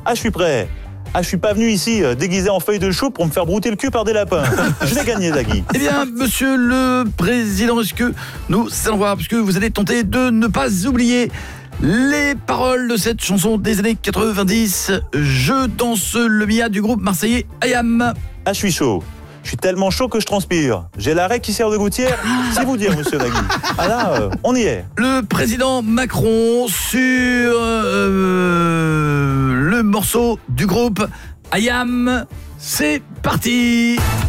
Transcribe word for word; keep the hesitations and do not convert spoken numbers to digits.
Ah, je suis prêt. Ah, je suis pas venu ici euh, déguisé en feuille de chou pour me faire brouter le cul par des lapins. Je l'ai gagné, Zaghi. Eh bien, monsieur le président, est-ce que nous allons voir, puisque vous allez tenter de ne pas oublier les paroles de cette chanson des années quatre-vingt-dix, Je danse le Mia du groupe marseillais Ayam. Ah, je suis chaud. Je suis tellement chaud que je transpire. J'ai l'arrêt qui sert de gouttière. C'est vous dire, monsieur Zaghi. Ah là, euh, on y est. Le président Macron sur euh, le morceau du groupe Ayam. C'est parti.